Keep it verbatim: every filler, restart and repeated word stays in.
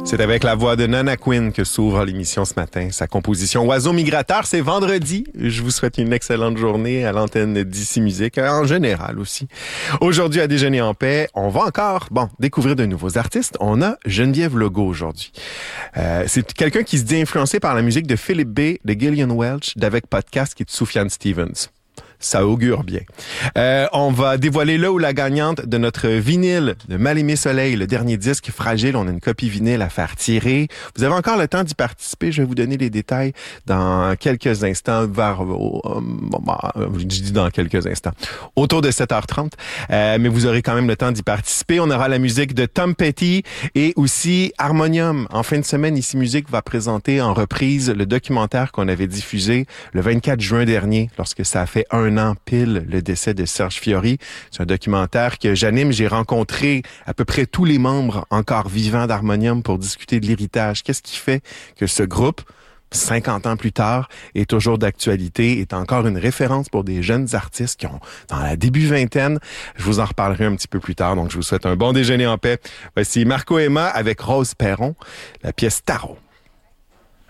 C'est avec la voix de Nana Quinn que s'ouvre l'émission ce matin. Sa composition Oiseau migrateur, c'est vendredi. Je vous souhaite une excellente journée à l'antenne d'Ici Musique, en général aussi. Aujourd'hui, à Déjeuner en paix, on va encore, bon, découvrir de nouveaux artistes. On a Geneviève Legault aujourd'hui. Euh, c'est quelqu'un qui se dit influencé par la musique de Philip Bay, de Gillian Welch, d'Avec Podcast et de Sufjan Stevens. Ça augure bien. Euh, on va dévoiler là où la gagnante de notre vinyle de Mal-Aimé Soleil, le dernier disque Fragile. On a une copie vinyle à faire tirer. Vous avez encore le temps d'y participer. Je vais vous donner les détails dans quelques instants, vers, euh, je dis dans quelques instants, autour de sept heures trente. Euh, mais vous aurez quand même le temps d'y participer. On aura la musique de Tom Petty et aussi Harmonium. En fin de semaine, Ici Musique va présenter en reprise le documentaire qu'on avait diffusé le vingt-quatre juin dernier, lorsque ça a fait un un an pile le décès de Serge Fiori. C'est un documentaire que j'anime. J'ai rencontré à peu près tous les membres encore vivants d'Harmonium pour discuter de l'héritage. Qu'est-ce qui fait que ce groupe, cinquante ans plus tard, est toujours d'actualité, est encore une référence pour des jeunes artistes qui ont dans la début vingtaine. Je vous en reparlerai un petit peu plus tard, donc je vous souhaite un bon déjeuner en paix. Voici Marco Emma avec Rose Perron, la pièce Tarot.